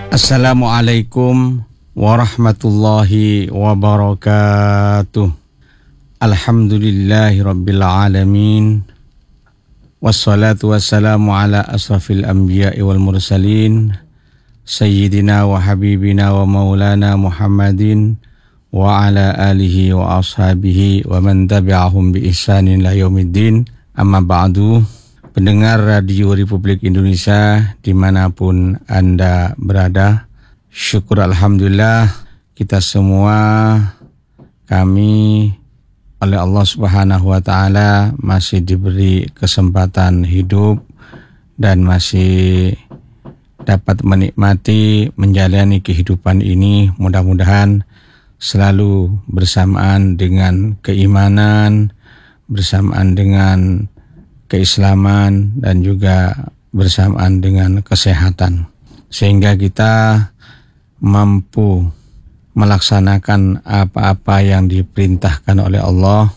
Assalamualaikum warahmatullahi wabarakatuh. Alhamdulillahi rabbil alamin. Wassalatu wassalamu ala asrafil anbiya'i wal mursalin. Sayyidina wa habibina wa maulana Muhammadin wa ala alihi wa ashabihi wa man tabi'ahum bi ihsanin ila yaumiddin. Amma ba'du. Pendengar Radio Republik Indonesia dimanapun Anda berada, syukur alhamdulillah kita semua, kami oleh Allah Subhanahu wa Ta'ala masih diberi kesempatan hidup dan masih dapat menikmati menjalani kehidupan ini. Mudah-mudahan selalu bersamaan dengan keimanan, bersamaan dengan keislaman, dan juga bersamaan dengan kesehatan, sehingga kita mampu melaksanakan apa-apa yang diperintahkan oleh Allah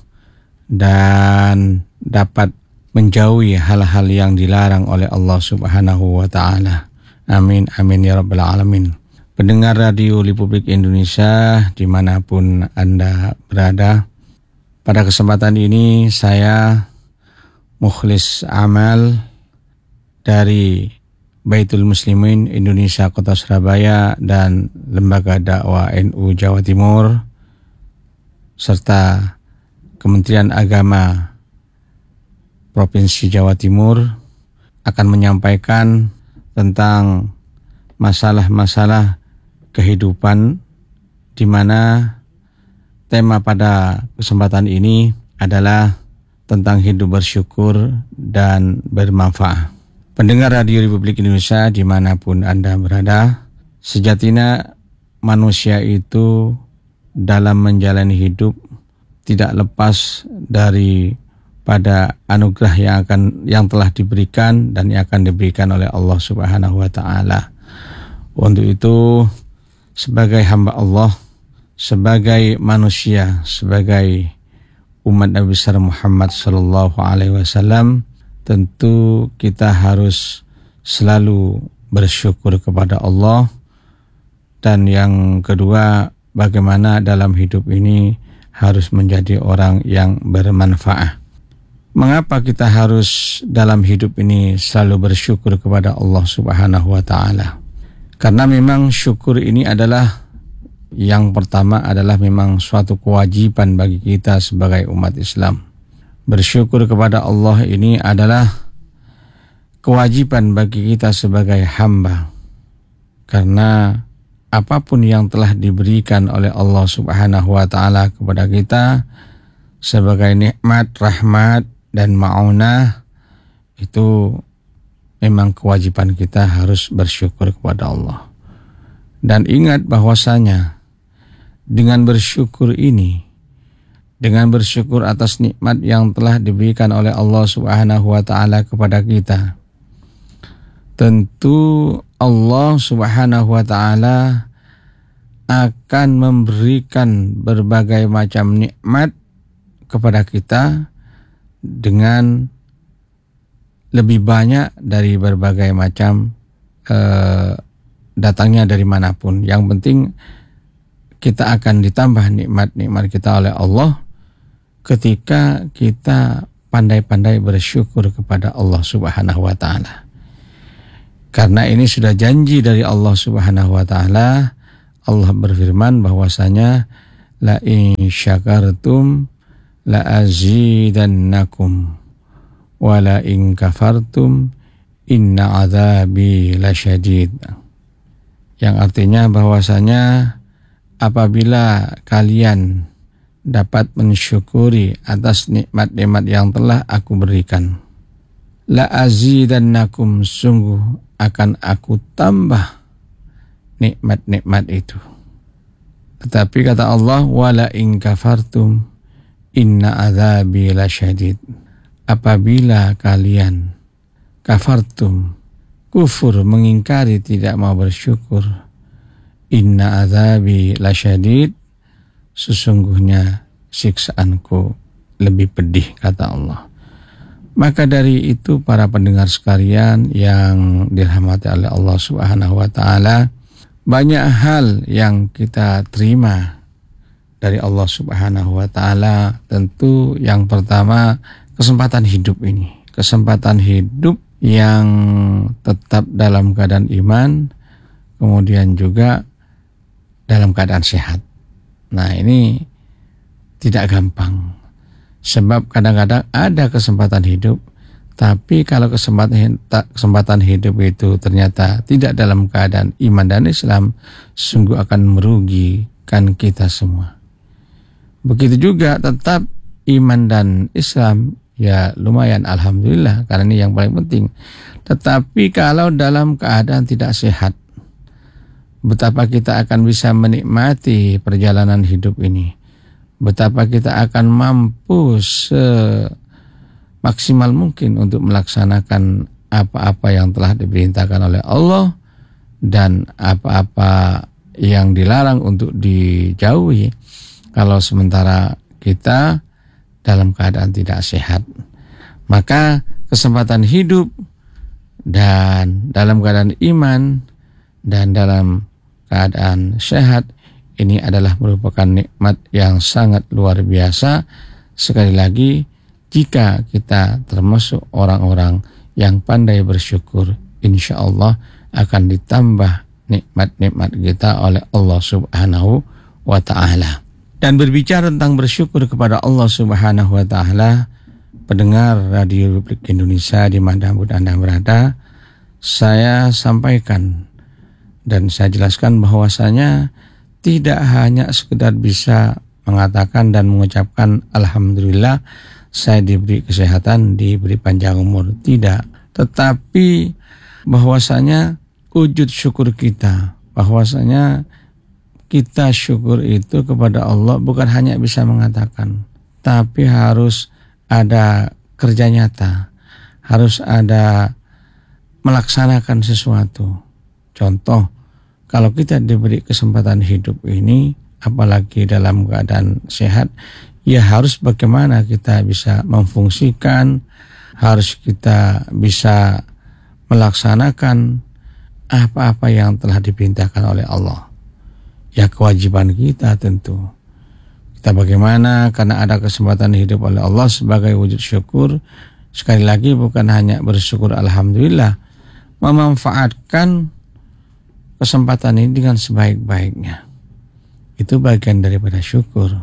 dan dapat menjauhi hal-hal yang dilarang oleh Allah Subhanahu wa Ta'ala. Amin, amin ya rabbal alamin. Pendengar Radio Republik Indonesia dimanapun Anda berada, pada kesempatan ini saya Mukhlis Amal dari Baitul Muslimin Indonesia Kota Surabaya dan Lembaga Dakwah NU Jawa Timur serta Kementerian Agama Provinsi Jawa Timur akan menyampaikan tentang masalah-masalah kehidupan, di mana tema pada kesempatan ini adalah tentang hidup bersyukur dan bermanfaat. Pendengar Radio Republik Indonesia dimanapun Anda berada, sejatinya manusia itu dalam menjalani hidup tidak lepas dari pada anugerah yang telah diberikan dan yang akan diberikan oleh Allah Subhanahu wa Ta'ala. Untuk itu, sebagai hamba Allah, sebagai manusia, sebagai umat Nabi besar Muhammad sallallahu alaihi wasallam, tentu kita harus selalu bersyukur kepada Allah. Dan yang kedua, bagaimana dalam hidup ini harus menjadi orang yang bermanfaat. Mengapa kita harus dalam hidup ini selalu bersyukur kepada Allah Subhanahu wa Ta'ala? Karena memang syukur ini adalah, yang pertama adalah memang suatu kewajiban bagi kita sebagai umat Islam. Bersyukur kepada Allah ini adalah kewajiban bagi kita sebagai hamba. Karena apapun yang telah diberikan oleh Allah Subhanahu wa Ta'ala kepada kita sebagai nikmat, rahmat, dan ma'unah, itu memang kewajiban kita harus bersyukur kepada Allah. Dan ingat bahwasanya dengan bersyukur ini, dengan bersyukur atas nikmat yang telah diberikan oleh Allah Subhanahu wa Ta'ala kepada kita, tentu Allah Subhanahu wa Ta'ala akan memberikan berbagai macam nikmat kepada kita dengan lebih banyak dari berbagai macam datangnya dari manapun. Yang penting kita akan ditambah nikmat-nikmat kita oleh Allah ketika kita pandai-pandai bersyukur kepada Allah Subhanahu wa Ta'ala. Karena ini sudah janji dari Allah Subhanahu wa Ta'ala. Allah berfirman bahwasanya la in syakartum la azidannakum wa la in kafartum inna adzabi lasyadid. Yang artinya bahwasanya apabila kalian dapat mensyukuri atas nikmat-nikmat yang telah aku berikan, la azidannakum, sungguh akan aku tambah nikmat-nikmat itu. Tetapi kata Allah, wala in kafartum inna adzabi lasyadid. Apabila kalian kafartum, kufur, mengingkari, tidak mau bersyukur, inna adzabi lasyadid, sesungguhnya siksaanku lebih pedih, kata Allah. Maka dari itu para pendengar sekalian yang dirahmati oleh Allah Subhanahu wa Ta'ala, Banyak hal yang kita terima dari Allah Subhanahu wa Ta'ala. Tentu yang pertama, kesempatan hidup ini. Kesempatan hidup yang tetap dalam keadaan iman, kemudian juga dalam keadaan sehat. Nah, ini tidak gampang. Sebab kadang-kadang ada kesempatan hidup, tapi kalau kesempatan hidup itu ternyata tidak dalam keadaan iman dan Islam, sungguh akan merugikan kita semua. Begitu juga tetap iman dan Islam, ya lumayan alhamdulillah, karena ini yang paling penting. Tetapi kalau dalam keadaan tidak sehat, betapa kita akan bisa menikmati perjalanan hidup ini. Betapa kita akan mampu semaksimal mungkin untuk melaksanakan apa-apa yang telah diperintahkan oleh Allah dan apa-apa yang dilarang untuk dijauhi. Kalau sementara kita dalam keadaan tidak sehat, maka kesempatan hidup dan dalam keadaan iman dan dalam keadaan sehat ini adalah merupakan nikmat yang sangat luar biasa. Sekali lagi, jika kita termasuk orang-orang yang pandai bersyukur, insya Allah akan ditambah nikmat-nikmat kita oleh Allah Subhanahu wa Ta'ala. Dan berbicara tentang bersyukur kepada Allah Subhanahu wa Ta'ala, pendengar Radio Republik Indonesia di mana pun Anda berada, saya sampaikan dan saya jelaskan bahwasanya tidak hanya sekedar bisa mengatakan dan mengucapkan alhamdulillah saya diberi kesehatan, diberi panjang umur, tidak. Tetapi bahwasanya wujud syukur kita, bahwasanya kita syukur itu kepada Allah bukan hanya bisa mengatakan, tapi harus ada kerja nyata, harus ada melaksanakan sesuatu. Contoh, kalau kita diberi kesempatan hidup ini, apalagi dalam keadaan sehat, ya harus bagaimana kita bisa memfungsikan, harus kita bisa melaksanakan apa-apa yang telah diperintahkan oleh Allah. Ya kewajiban kita tentu. Kita bagaimana karena ada kesempatan hidup oleh Allah sebagai wujud syukur. Sekali lagi bukan hanya bersyukur alhamdulillah, memanfaatkan kesempatan ini dengan sebaik-baiknya. Itu bagian daripada syukur.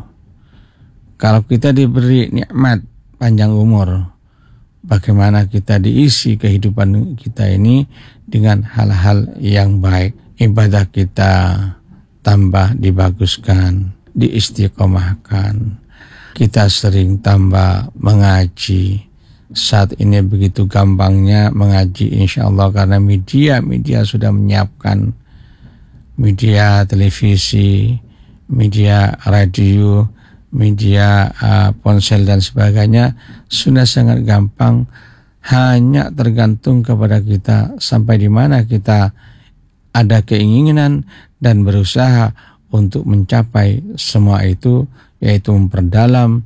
Kalau kita diberi nikmat panjang umur, bagaimana kita diisi kehidupan kita ini dengan hal-hal yang baik. Ibadah kita tambah dibaguskan, diistiqomahkan. Kita sering tambah mengaji. Saat ini begitu gampangnya mengaji insya Allah karena media sudah menyiapkan, media televisi, media radio, media ponsel dan sebagainya sudah sangat gampang. Hanya tergantung kepada kita sampai di mana kita ada keinginan dan berusaha untuk mencapai semua itu, yaitu memperdalam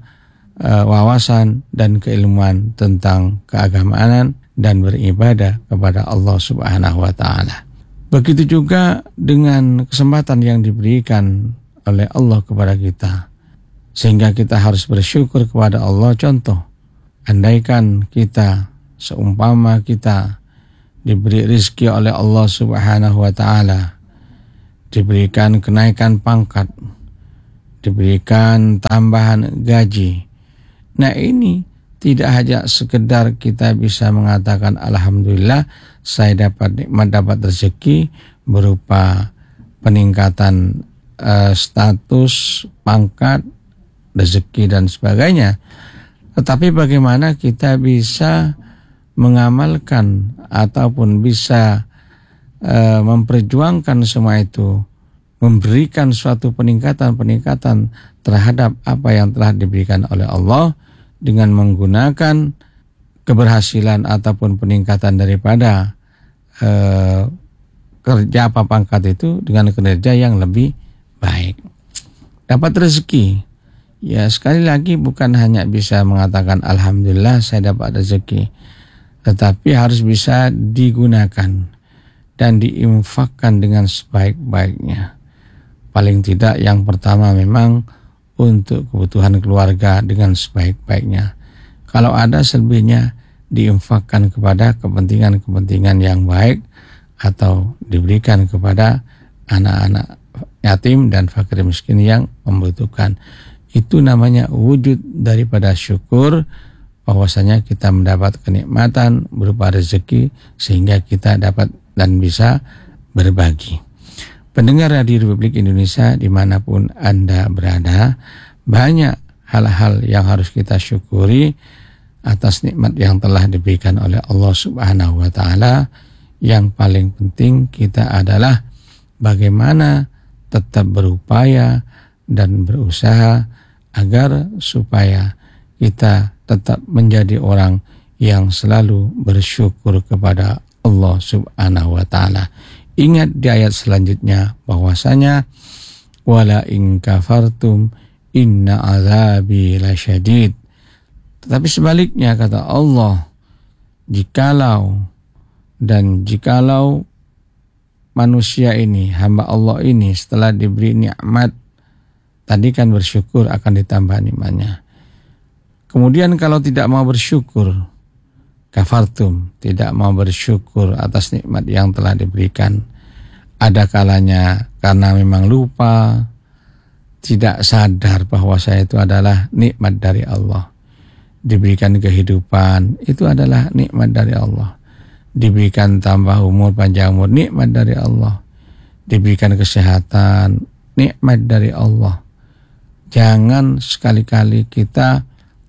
wawasan dan keilmuan tentang keagamaan dan beribadah kepada Allah Subhanahu wa Ta'ala. Begitu juga dengan kesempatan yang diberikan oleh Allah kepada kita, sehingga kita harus bersyukur kepada Allah. Contoh, andaikan kita seumpama kita diberi rizki oleh Allah Subhanahu wa Ta'ala, diberikan kenaikan pangkat, diberikan tambahan gaji. Nah ini tidak hanya sekedar kita bisa mengatakan alhamdulillah saya dapat nikmat, dapat rezeki berupa peningkatan status, pangkat, rezeki dan sebagainya. Tetapi bagaimana kita bisa mengamalkan ataupun bisa memperjuangkan semua itu, memberikan suatu peningkatan terhadap apa yang telah diberikan oleh Allah dengan menggunakan keberhasilan ataupun peningkatan daripada kerja apa pangkat itu dengan kinerja yang lebih baik. Dapat rezeki, ya sekali lagi bukan hanya bisa mengatakan alhamdulillah saya dapat rezeki, tetapi harus bisa digunakan dan diinfakkan dengan sebaik-baiknya. Paling tidak yang pertama memang untuk kebutuhan keluarga dengan sebaik-baiknya. Kalau ada selebihnya diinfakkan kepada kepentingan-kepentingan yang baik atau diberikan kepada anak-anak yatim dan fakir miskin yang membutuhkan. Itu namanya wujud daripada syukur, bahwasanya kita mendapat kenikmatan berupa rezeki sehingga kita dapat dan bisa berbagi. Pendengar Radio Republik Indonesia dimanapun Anda berada, banyak hal-hal yang harus kita syukuri atas nikmat yang telah diberikan oleh Allah Subhanahu wa Ta'ala. Yang paling penting kita adalah bagaimana tetap berupaya dan berusaha agar supaya kita tetap menjadi orang yang selalu bersyukur kepada Allah Subhanahu wa Ta'ala. Ingat di ayat selanjutnya bahwasanya wala in kafartum inna azabi lasyadid. Tetapi sebaliknya kata Allah, jikalau manusia ini, hamba Allah ini setelah diberi nikmat, tadi kan bersyukur akan ditambah nikmatnya. Kemudian kalau tidak mau bersyukur, kafartum, tidak mau bersyukur atas nikmat yang telah diberikan. Ada kalanya karena memang lupa, tidak sadar bahwa saya itu adalah nikmat dari Allah. Diberikan kehidupan, itu adalah nikmat dari Allah. Diberikan tambah umur, panjang umur, nikmat dari Allah. Diberikan kesehatan, nikmat dari Allah. Jangan sekali-kali kita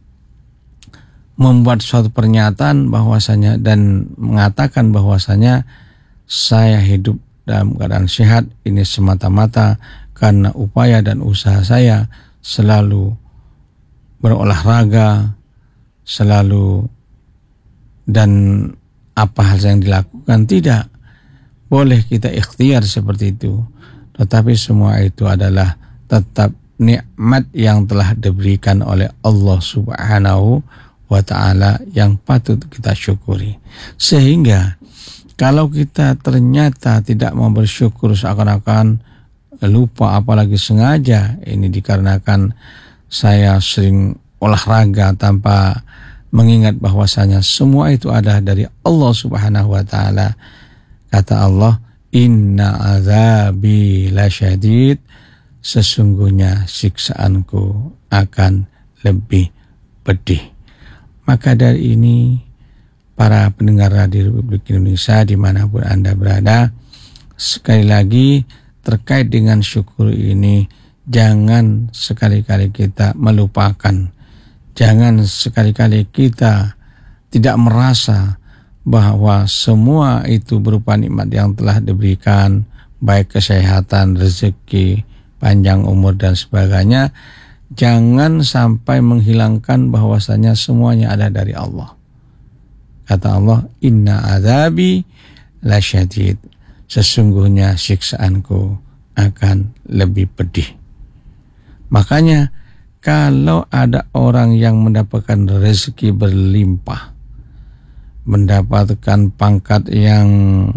membuat suatu pernyataan bahwasanya dan mengatakan bahwasanya saya hidup dalam keadaan sehat ini semata-mata karena upaya dan usaha saya selalu berolahraga, selalu, dan apa hal yang dilakukan. Tidak boleh kita ikhtiar seperti itu, tetapi semua itu adalah tetap nikmat yang telah diberikan oleh Allah Subhanahu wa Ta'ala yang patut kita syukuri. Sehingga kalau kita ternyata tidak mau bersyukur, seakan-akan lupa, apalagi sengaja, ini dikarenakan saya sering olahraga tanpa mengingat bahwasanya semua itu adalah dari Allah Subhanahu wa Ta'ala. Kata Allah, inna azabi lasyadid, sesungguhnya siksaanku akan lebih pedih. Maka dari ini, para pendengar Radio Republik Indonesia dimanapun Anda berada, sekali lagi terkait dengan syukur ini, jangan sekali-kali kita melupakan, jangan sekali-kali kita tidak merasa bahwa semua itu berupa nikmat yang telah diberikan, baik kesehatan, rezeki, panjang umur dan sebagainya. Jangan sampai menghilangkan bahwasanya semuanya ada dari Allah. Kata Allah, inna azabi lasyadid, sesungguhnya siksaanku akan lebih pedih. Makanya kalau ada orang yang mendapatkan rezeki berlimpah, mendapatkan pangkat yang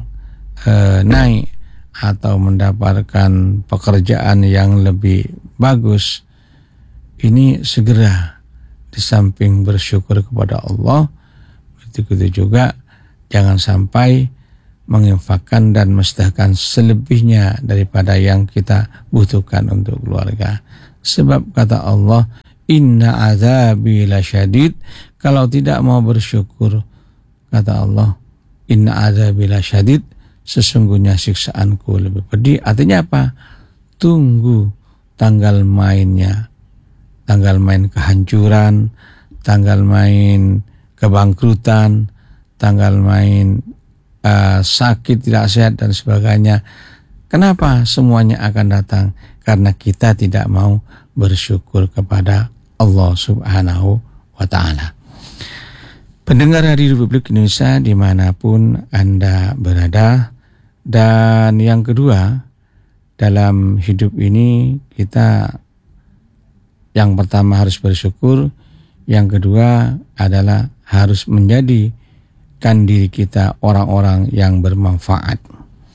naik, atau mendapatkan pekerjaan yang lebih bagus, ini segera di samping bersyukur kepada Allah, begitu juga jangan sampai menginfakkan dan mensedekahkan selebihnya daripada yang kita butuhkan untuk keluarga. Sebab kata Allah, inna azabi lasyadid, kalau tidak mau bersyukur, kata Allah, inna azabi lasyadid, sesungguhnya siksaanku lebih pedih. Artinya apa? Tunggu tanggal mainnya, tanggal main kehancuran, tanggal main kebangkrutan, tanggal main sakit, tidak sehat dan sebagainya. Kenapa semuanya akan datang? Karena kita tidak mau bersyukur kepada Allah Subhanahu wa Ta'ala. Pendengar Radio Republik Indonesia dimanapun Anda berada, dan yang kedua, dalam hidup ini kita yang pertama harus bersyukur, yang kedua adalah harus menjadikan diri kita orang-orang yang bermanfaat.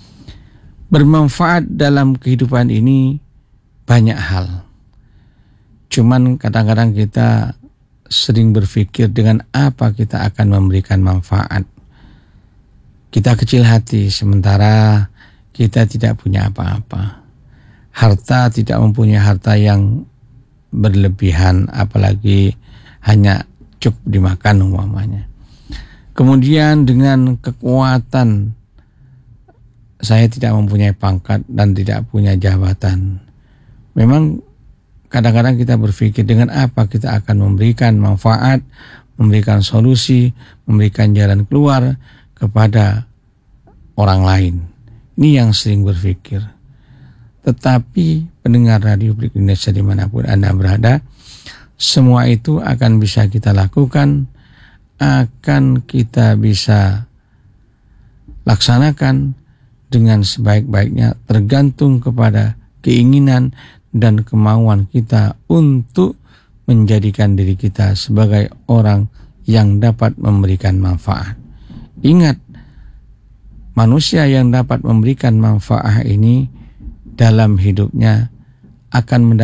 Bermanfaat dalam kehidupan ini banyak hal. Cuman kadang-kadang kita sering berpikir dengan apa kita akan memberikan manfaat. Kita kecil hati sementara kita tidak punya apa-apa. Harta tidak mempunyai harta yang berlebihan, apalagi hanya cukup dimakan umpamanya. Kemudian dengan kekuatan, saya tidak mempunyai pangkat dan tidak punya jabatan. Memang kadang-kadang kita berpikir dengan apa kita akan memberikan manfaat, memberikan solusi, memberikan jalan keluar kepada orang lain. Ini yang sering berpikir. Tetapi pendengar Radio Republik Indonesia dimanapun Anda berada, semua itu akan bisa kita lakukan, akan kita bisa laksanakan dengan sebaik-baiknya, tergantung kepada keinginan dan kemauan kita untuk menjadikan diri kita sebagai orang yang dapat memberikan manfaat. Ingat, manusia yang dapat memberikan manfaat ini dalam hidupnya akan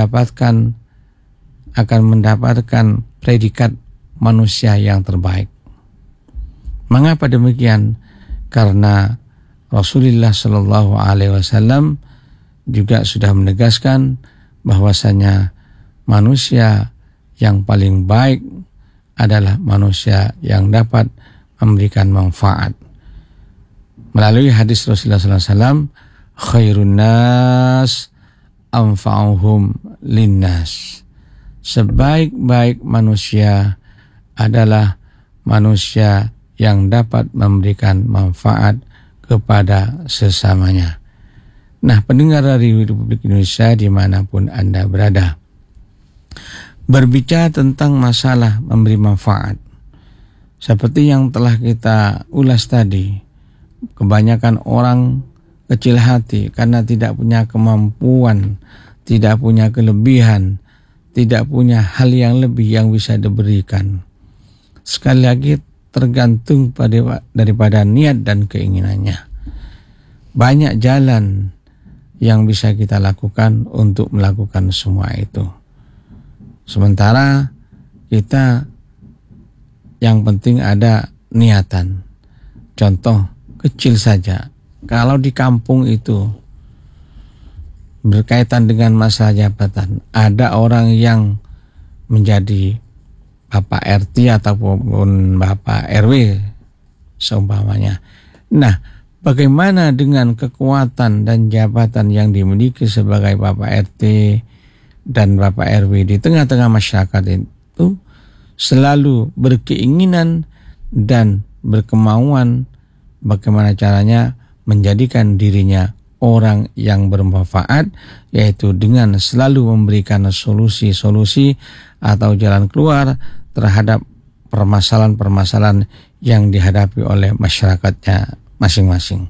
mendapatkan predikat manusia yang terbaik. Mengapa demikian? Karena Rasulullah Shallallahu Alaihi Wasallam juga sudah menegaskan bahwasanya manusia yang paling baik adalah manusia yang dapat memberikan manfaat. Melalui hadis Rasulullah SAW, khairun nas anfa'uhum linnas. Sebaik-baik manusia adalah manusia yang dapat memberikan manfaat kepada sesamanya. Nah, pendengar Radio Republik Indonesia dimanapun Anda berada, berbicara tentang masalah memberi manfaat, seperti yang telah kita ulas tadi, kebanyakan orang kecil hati karena tidak punya kemampuan, tidak punya kelebihan, tidak punya hal yang lebih yang bisa diberikan. Sekali lagi tergantung daripada niat dan keinginannya. Banyak jalan yang bisa kita lakukan untuk melakukan semua itu. Sementara kita yang penting ada niatan. Contoh kecil saja. Kalau di kampung itu berkaitan dengan masalah jabatan, ada orang yang menjadi Bapak RT ataupun Bapak RW seumpamanya. Nah, bagaimana dengan kekuatan dan jabatan yang dimiliki sebagai Bapak RT dan Bapak RW di tengah-tengah masyarakat itu selalu berkeinginan dan berkemauan bagaimana caranya menjadikan dirinya orang yang bermanfaat, yaitu dengan selalu memberikan solusi-solusi atau jalan keluar terhadap permasalahan-permasalahan yang dihadapi oleh masyarakatnya masing-masing.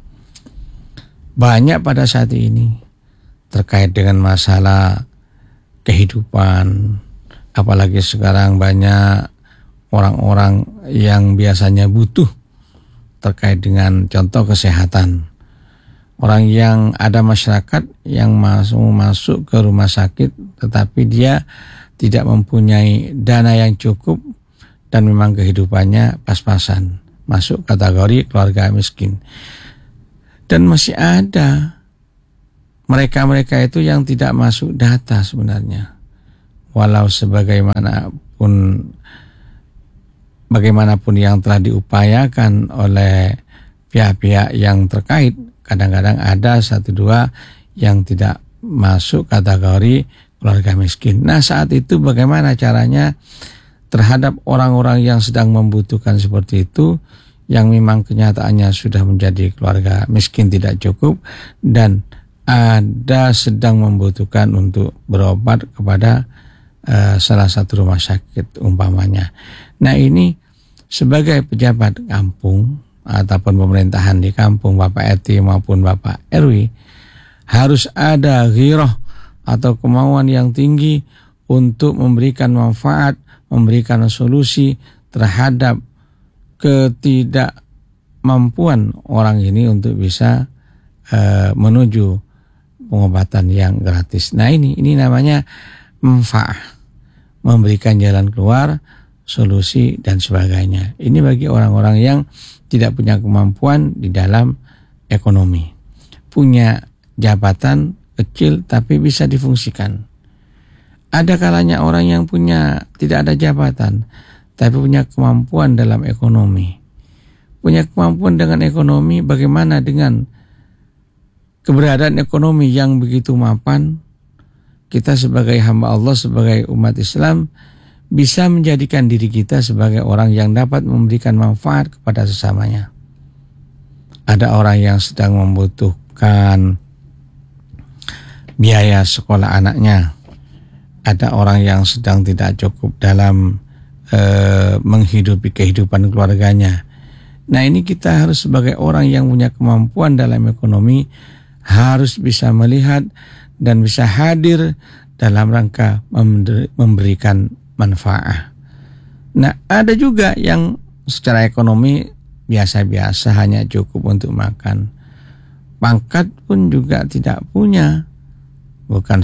Banyak pada saat ini terkait dengan masalah kehidupan, apalagi sekarang banyak orang-orang yang biasanya butuh terkait dengan contoh kesehatan. Orang yang ada masyarakat yang masuk ke rumah sakit tetapi dia tidak mempunyai dana yang cukup dan memang kehidupannya pas-pasan, masuk kategori keluarga miskin. Dan masih ada mereka-mereka itu yang tidak masuk data sebenarnya. Walau bagaimanapun yang telah diupayakan oleh pihak-pihak yang terkait, kadang-kadang ada 1-2 yang tidak masuk kategori keluarga miskin. Nah, saat itu bagaimana caranya terhadap orang-orang yang sedang membutuhkan seperti itu, yang memang kenyataannya sudah menjadi keluarga miskin tidak cukup dan ada sedang membutuhkan untuk berobat kepada salah satu rumah sakit umpamanya. Nah, ini sebagai pejabat kampung ataupun pemerintahan di kampung, Bapak RT maupun Bapak RW, harus ada ghirah atau kemauan yang tinggi untuk memberikan manfaat, memberikan solusi terhadap ketidakmampuan orang ini untuk bisa menuju pengobatan yang gratis. Nah ini namanya manfaat, memberikan jalan keluar, solusi dan sebagainya. Ini bagi orang-orang yang tidak punya kemampuan di dalam ekonomi, punya jabatan kecil tapi bisa difungsikan. Ada kalanya orang yang tidak ada jabatan tapi punya kemampuan dalam ekonomi. Punya kemampuan dengan ekonomi, bagaimana dengan keberadaan ekonomi yang begitu mapan? Kita sebagai hamba Allah, sebagai umat Islam, bisa menjadikan diri kita sebagai orang yang dapat memberikan manfaat kepada sesamanya. Ada orang yang sedang membutuhkan biaya sekolah anaknya. Ada orang yang sedang tidak cukup dalam menghidupi kehidupan keluarganya. Nah ini kita harus sebagai orang yang punya kemampuan dalam ekonomi harus bisa melihat dan bisa hadir dalam rangka memberikan manfaat. Nah ada juga yang secara ekonomi biasa-biasa, hanya cukup untuk makan. Pangkat pun juga tidak punya. Bukan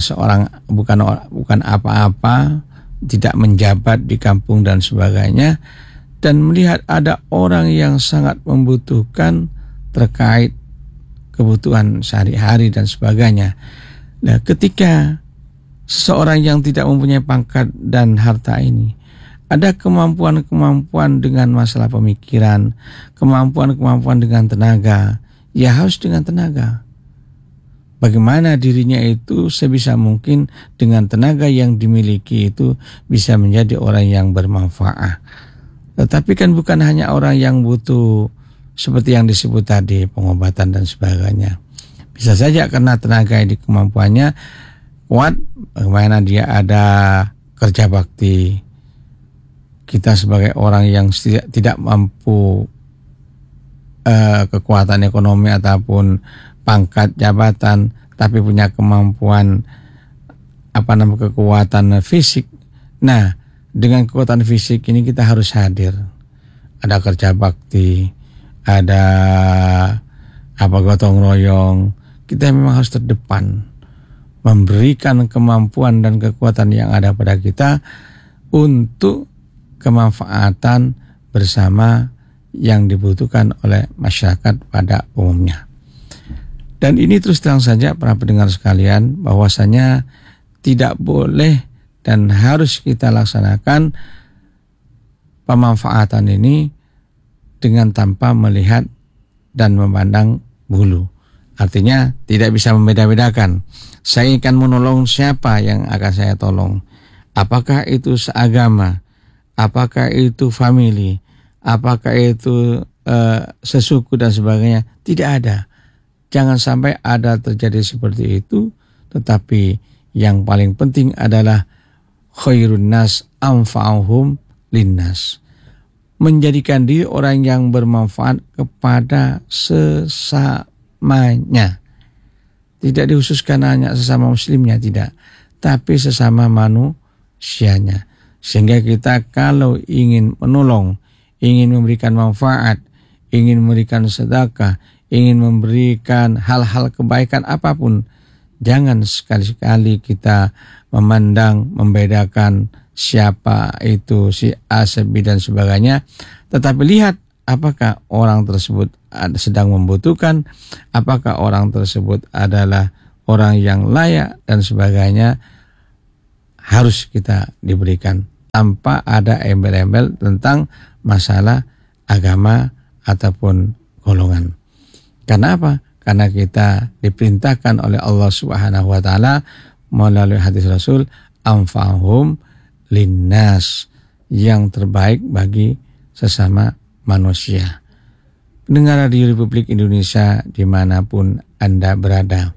apa-apa, tidak menjabat di kampung dan sebagainya, dan melihat ada orang yang sangat membutuhkan terkait kebutuhan sehari-hari dan sebagainya. Nah, ketika seseorang yang tidak mempunyai pangkat dan harta ini ada kemampuan-kemampuan dengan masalah pemikiran, kemampuan-kemampuan dengan tenaga, ya harus dengan tenaga. Bagaimana dirinya itu sebisa mungkin dengan tenaga yang dimiliki itu bisa menjadi orang yang bermanfaat. Tetapi kan bukan hanya orang yang butuh seperti yang disebut tadi, pengobatan dan sebagainya. Bisa saja karena tenaga di kemampuannya kuat, bagaimana dia ada kerja bakti. Kita sebagai orang yang tidak mampu kekuatan ekonomi ataupun pangkat jabatan, tapi punya kemampuan kekuatan fisik. Nah, dengan kekuatan fisik ini kita harus hadir. Ada kerja bakti, ada gotong royong. Kita memang harus terdepan, memberikan kemampuan dan kekuatan yang ada pada kita untuk kemanfaatan bersama yang dibutuhkan oleh masyarakat pada umumnya. Dan ini terus terang saja para pendengar sekalian, bahwasanya tidak boleh dan harus kita laksanakan pemanfaatan ini dengan tanpa melihat dan memandang bulu. Artinya tidak bisa membeda-bedakan. Saya akan menolong siapa yang akan saya tolong. Apakah itu seagama, apakah itu family, apakah itu sesuku dan sebagainya. Tidak ada. Jangan sampai ada terjadi seperti itu, tetapi yang paling penting adalah khairun nas anfa'uhum linnas. Menjadikan diri orang yang bermanfaat kepada sesamanya. Tidak dikhususkan hanya sesama muslimnya, tidak. Tapi sesama manusianya. Sehingga kita kalau ingin menolong, ingin memberikan manfaat, ingin memberikan sedekah, ingin memberikan hal-hal kebaikan apapun, jangan sekali-kali kita membedakan siapa itu si A, si B dan sebagainya. Tetapi lihat apakah orang tersebut sedang membutuhkan, apakah orang tersebut adalah orang yang layak dan sebagainya, harus kita diberikan tanpa ada embel-embel tentang masalah agama ataupun golongan. Karena apa? Karena kita diperintahkan oleh Allah Subhanahu wa taala melalui hadis Rasul, anfa'uhum linnas, yang terbaik bagi sesama manusia. Pendengar Radio Republik Indonesia dimanapun Anda berada,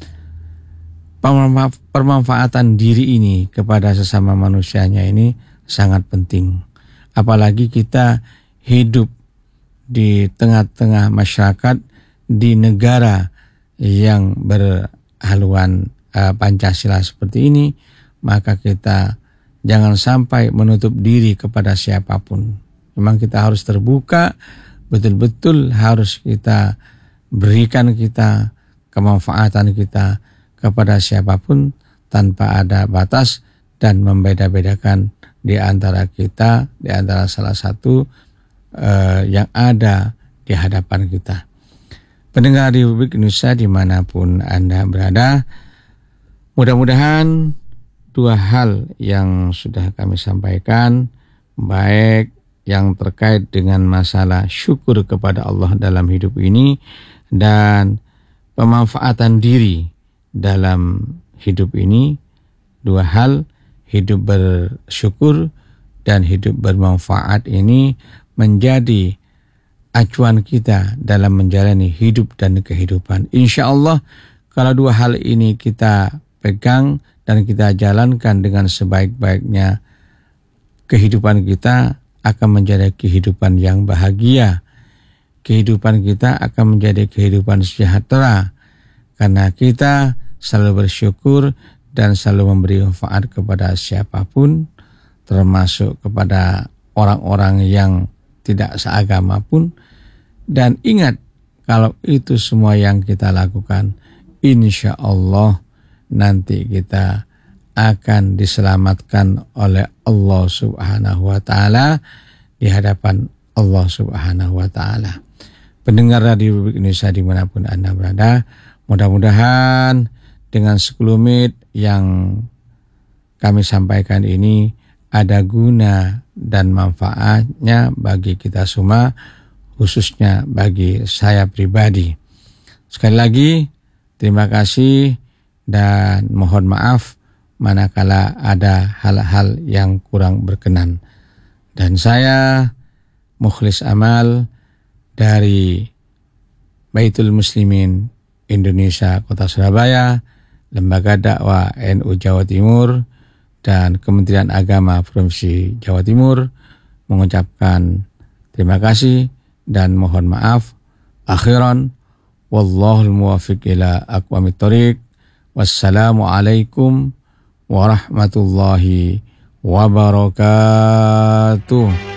permanfaatan diri ini kepada sesama manusianya ini sangat penting. Apalagi kita hidup di tengah-tengah masyarakat di negara yang berhaluan Pancasila seperti ini, maka kita jangan sampai menutup diri kepada siapapun. Memang kita harus terbuka, betul-betul harus kita berikan kita kemanfaatan kita kepada siapapun tanpa ada batas dan membeda-bedakan di antara kita, di antara salah satu yang ada di hadapan kita. Pendengar di Republik Indonesia dimanapun Anda berada, mudah-mudahan dua hal yang sudah kami sampaikan, baik yang terkait dengan masalah syukur kepada Allah dalam hidup ini dan pemanfaatan diri dalam hidup ini, dua hal, hidup bersyukur dan hidup bermanfaat ini menjadi acuan kita dalam menjalani hidup dan kehidupan. Insya Allah kalau dua hal ini kita pegang dan kita jalankan dengan sebaik-baiknya, kehidupan kita akan menjadi kehidupan yang bahagia. Kehidupan kita akan menjadi kehidupan sejahtera karena kita selalu bersyukur dan selalu memberi manfaat kepada siapapun, termasuk kepada orang-orang yang tidak seagama pun. Dan ingat, kalau itu semua yang kita lakukan, insya Allah nanti kita akan diselamatkan oleh Allah Subhanahu wa Ta'ala di hadapan Allah Subhanahu wa Ta'ala. Pendengar Radio Republik Indonesia dimanapun Anda berada, mudah-mudahan dengan sekelumit yang kami sampaikan ini ada guna dan manfaatnya bagi kita semua, khususnya bagi saya pribadi. Sekali lagi, terima kasih dan mohon maaf manakala ada hal-hal yang kurang berkenan. Dan saya Mukhlis Amal dari Baitul Muslimin Indonesia Kota Surabaya, Lembaga Dakwah NU Jawa Timur dan Kementerian Agama Provinsi Jawa Timur mengucapkan terima kasih dan mohon maaf. Akhiran, wallahul muwaffiq ila aqwamit thoriq. Wassalamualaikum warahmatullahi wabarakatuh.